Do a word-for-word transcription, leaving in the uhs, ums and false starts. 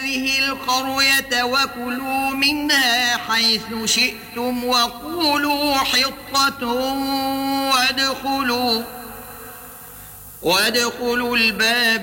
هذه القرية وكلوا منها حيث شئتم وقولوا حطة وادخلوا وادخلوا الباب